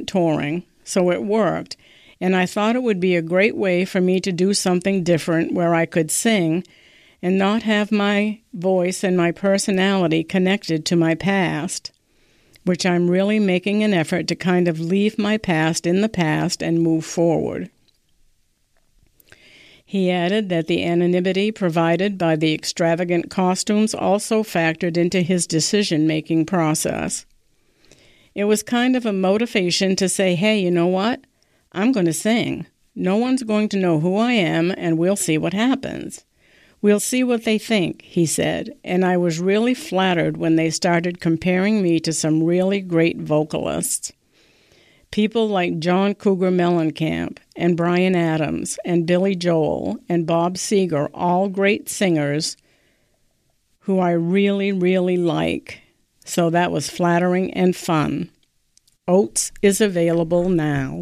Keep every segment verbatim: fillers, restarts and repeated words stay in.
wasn't touring, so it worked, and I thought it would be a great way for me to do something different where I could sing and not have my voice and my personality connected to my past, which I'm really making an effort to kind of leave my past in the past and move forward. He added that the anonymity provided by the extravagant costumes also factored into his decision-making process. It was kind of a motivation to say, hey, you know what? I'm going to sing. No one's going to know who I am, and we'll see what happens. We'll see what they think, he said, and I was really flattered when they started comparing me to some really great vocalists. People like John Cougar Mellencamp and Bryan Adams and Billy Joel and Bob Seger, all great singers who I really, really like. So that was flattering and fun. Oats is available now.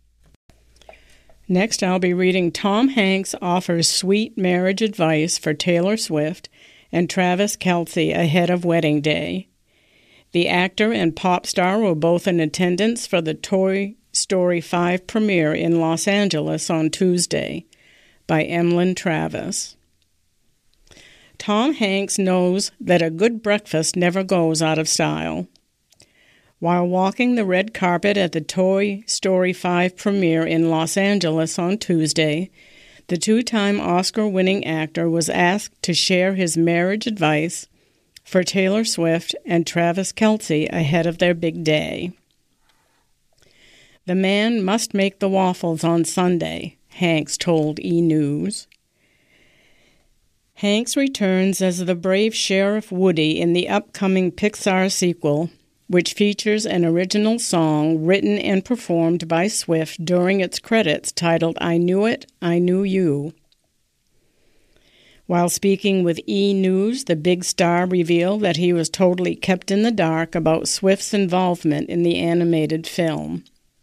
Next, I'll be reading Tom Hanks offers sweet marriage advice for Taylor Swift and Travis Kelce ahead of wedding day. The actor and pop star were both in attendance for the Toy Story five premiere in Los Angeles on Tuesday by Emlyn Travis. Tom Hanks knows that a good breakfast never goes out of style. While walking the red carpet at the Toy Story five premiere in Los Angeles on Tuesday, the two-time Oscar-winning actor was asked to share his marriage advice for Taylor Swift and Travis Kelce ahead of their big day. The man must make the waffles on Sunday, Hanks told E! News. Hanks returns as the brave Sheriff Woody in the upcoming Pixar sequel, which features an original song written and performed by Swift during its credits titled I Knew It, I Knew You. While speaking with E! News, the big star revealed that he was totally kept in the dark about Swift's involvement in the animated film.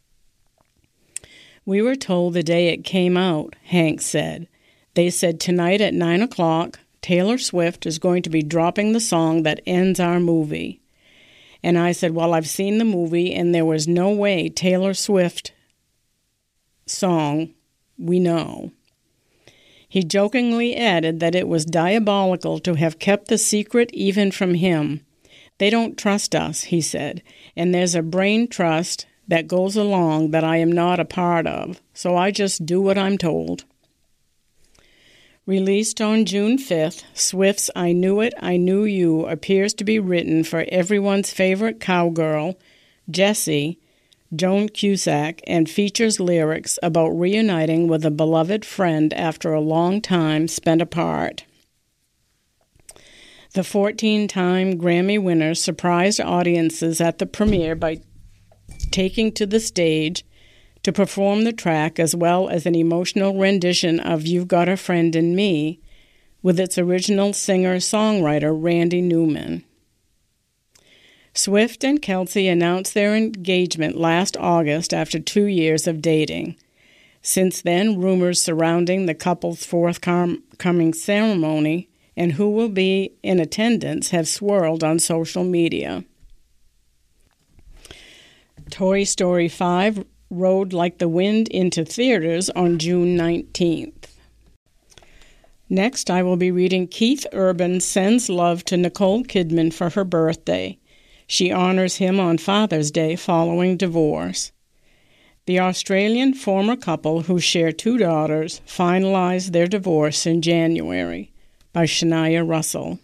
We were told the day it came out, Hanks said. They said tonight at nine o'clock, Taylor Swift is going to be dropping the song that ends our movie. And I said, well, I've seen the movie, and there was no way Taylor Swift song, we know. He jokingly added that it was diabolical to have kept the secret even from him. They don't trust us, he said, and there's a brain trust that goes along that I am not a part of, so I just do what I'm told. Released on June fifth, Swift's I Knew It, I Knew You appears to be written for everyone's favorite cowgirl, Jessie, Joan Cusack, and features lyrics about reuniting with a beloved friend after a long time spent apart. The fourteen-time Grammy winner surprised audiences at the premiere by taking to the stage to perform the track as well as an emotional rendition of You've Got a Friend in Me with its original singer-songwriter Randy Newman. Swift and Kelce announced their engagement last August after two years of dating. Since then, rumors surrounding the couple's forthcoming ceremony and who will be in attendance have swirled on social media. Toy Story five rode like the wind into theaters on June nineteenth. Next, I will be reading Keith Urban sends love to Nicole Kidman for her birthday. She honors him on Father's Day following divorce. The Australian former couple, who share two daughters, finalized their divorce in January, by Shania Russell.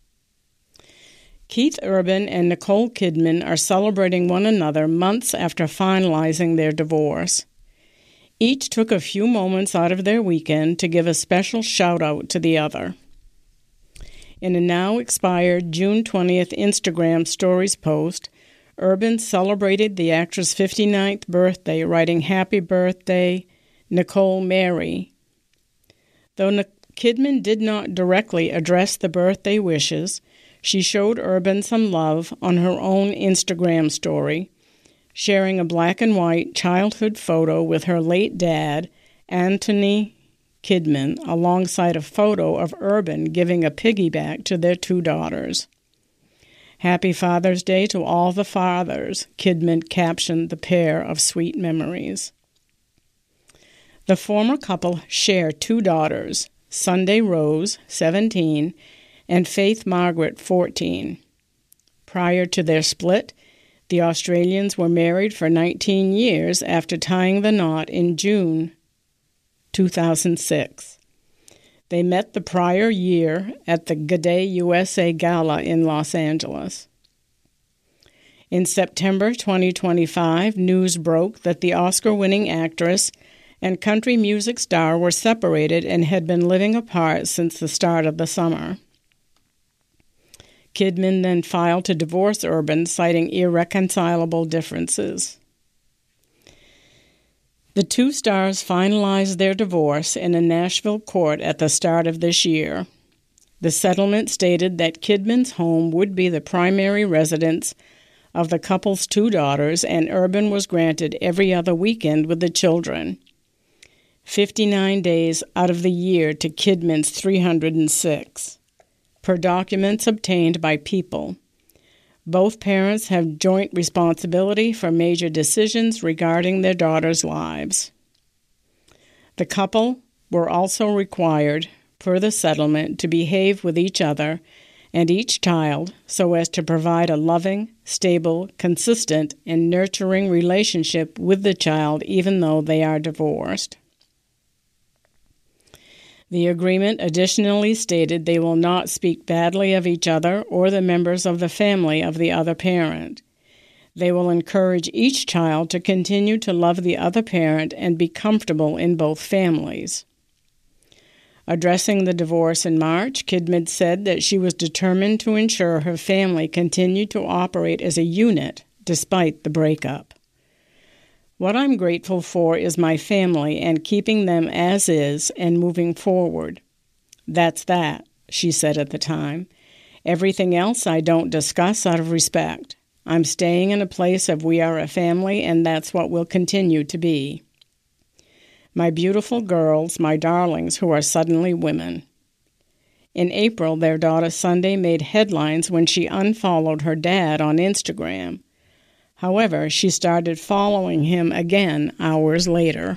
Keith Urban and Nicole Kidman are celebrating one another months after finalizing their divorce. Each took a few moments out of their weekend to give a special shout-out to the other. In a now-expired June twentieth Instagram Stories post, Urban celebrated the actress' fifty-ninth birthday, writing, "Happy birthday, Nicole Mary." Though Nic- Kidman did not directly address the birthday wishes, she showed Urban some love on her own Instagram story, sharing a black-and-white childhood photo with her late dad, Anthony Kidman, alongside a photo of Urban giving a piggyback to their two daughters. Happy Father's Day to all the fathers, Kidman captioned the pair of sweet memories. The former couple share two daughters, Sunday Rose, seventeen, and Faith Margaret, fourteen. Prior to their split, the Australians were married for nineteen years after tying the knot in June two thousand six. They met the prior year at the G'day U S A Gala in Los Angeles. In September twenty twenty-five, news broke that the Oscar-winning actress and country music star were separated and had been living apart since the start of the summer. Kidman then filed to divorce Urban, citing irreconcilable differences. The two stars finalized their divorce in a Nashville court at the start of this year. The settlement stated that Kidman's home would be the primary residence of the couple's two daughters, and Urban was granted every other weekend with the children, fifty-nine days out of the year to Kidman's three hundred six, per documents obtained by People. Both parents have joint responsibility for major decisions regarding their daughters' lives. The couple were also required, per the settlement, to behave with each other and each child so as to provide a loving, stable, consistent, and nurturing relationship with the child even though they are divorced. The agreement additionally stated they will not speak badly of each other or the members of the family of the other parent. They will encourage each child to continue to love the other parent and be comfortable in both families. Addressing the divorce in March, Kidman said that she was determined to ensure her family continued to operate as a unit despite the breakup. What I'm grateful for is my family and keeping them as is and moving forward. That's that, she said at the time. Everything else I don't discuss out of respect. I'm staying in a place of we are a family, and that's what we'll continue to be. My beautiful girls, my darlings who are suddenly women. In April, their daughter Sunday made headlines when she unfollowed her dad on Instagram. However, she started following him again hours later.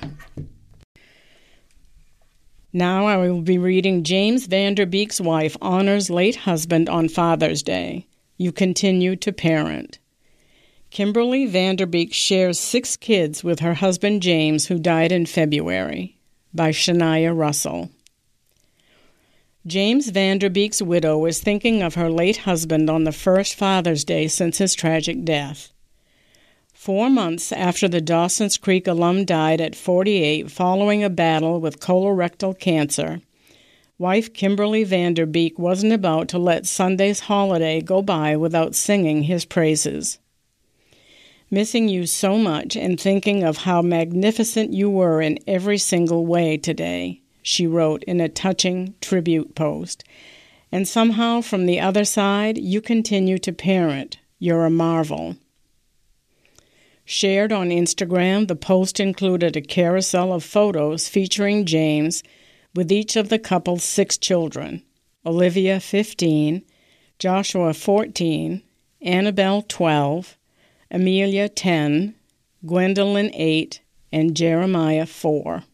Now I will be reading James Van Der Beek's wife honors late husband on Father's Day. You continue to parent. Kimberly Van Der Beek shares six kids with her husband James, who died in February, by Shania Russell. James Van Der Beek's widow is thinking of her late husband on the first Father's Day since his tragic death. Four months after the Dawson's Creek alum died at forty-eight following a battle with colorectal cancer, wife Kimberly Van Der Beek wasn't about to let Sunday's holiday go by without singing his praises. Missing you so much and thinking of how magnificent you were in every single way today, she wrote in a touching tribute post. And somehow from the other side, you continue to parent. You're a marvel. Shared on Instagram, the post included a carousel of photos featuring James with each of the couple's six children, Olivia, fifteen, Joshua, fourteen, Annabelle, twelve, Amelia, ten, Gwendolyn, eight, and Jeremiah, four.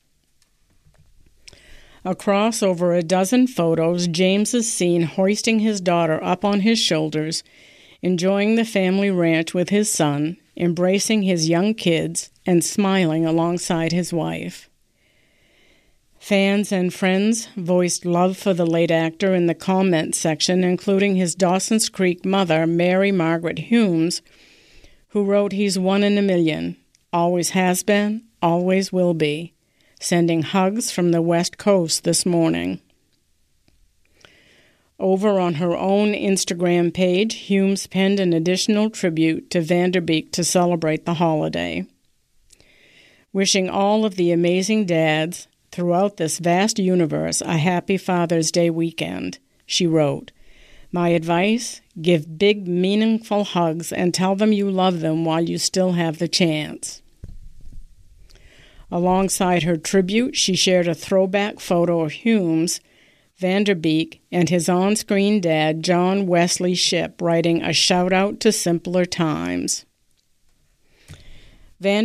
Across over a dozen photos, James is seen hoisting his daughter up on his shoulders, enjoying the family ranch with his son, embracing his young kids, and smiling alongside his wife. Fans and friends voiced love for the late actor in the comment section, including his Dawson's Creek mother, Mary Margaret Humes, who wrote, "He's one in a million, always has been, always will be, sending hugs from the West Coast this morning." Over on her own Instagram page, Humes penned an additional tribute to Van Der Beek to celebrate the holiday. Wishing all of the amazing dads throughout this vast universe a happy Father's Day weekend, she wrote, "My advice, give big, meaningful hugs and tell them you love them while you still have the chance." Alongside her tribute, she shared a throwback photo of Humes Vanderbeek and his on-screen dad, John Wesley Shipp, writing a shout-out to simpler times.